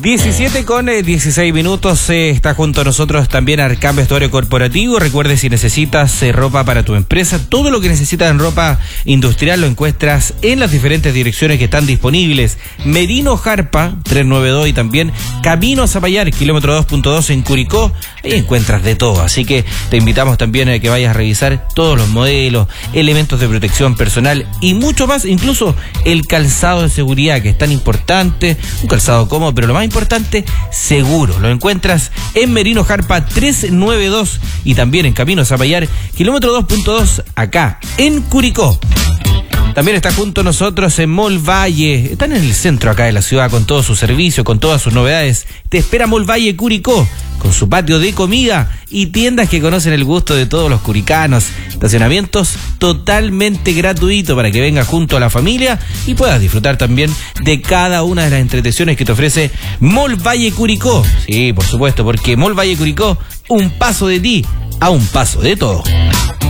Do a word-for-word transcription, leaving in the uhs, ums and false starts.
diecisiete con dieciséis minutos, eh, está junto a nosotros también Arcam Vestuario Corporativo. Recuerde, si necesitas eh, ropa para tu empresa, todo lo que necesitas en ropa industrial lo encuentras en las diferentes direcciones que están disponibles. Merino Jarpa, trescientos noventa y dos, y también Camino a Zapallar, kilómetro dos punto dos en Curicó. Ahí encuentras de todo, así que te invitamos también a que vayas a revisar todos los modelos, elementos de protección personal y mucho más, incluso el calzado de seguridad, que es tan importante, un calzado cómodo, pero lo más importante, seguro. Lo encuentras en Merino Jarpa trescientos noventa y dos y también en Camino a Zapallar, kilómetro dos punto dos, acá en Curicó. También está junto a nosotros en Mall Valle. Están en el centro acá de la ciudad con todo su servicio, con todas sus novedades. Te espera Mall Valle Curicó, con su patio de comida y tiendas que conocen el gusto de todos los curicanos. Estacionamientos totalmente gratuitos para que vengas junto a la familia y puedas disfrutar también de cada una de las entretenciones que te ofrece Mall Valle Curicó. Sí, por supuesto, porque Mall Valle Curicó, un paso de ti a un paso de todo.